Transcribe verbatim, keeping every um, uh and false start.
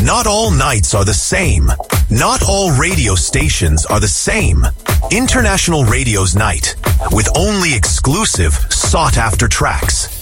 Not all nights are the same. Not all radio stations are the same. International Radio's night, with only exclusive, sought-after tracks.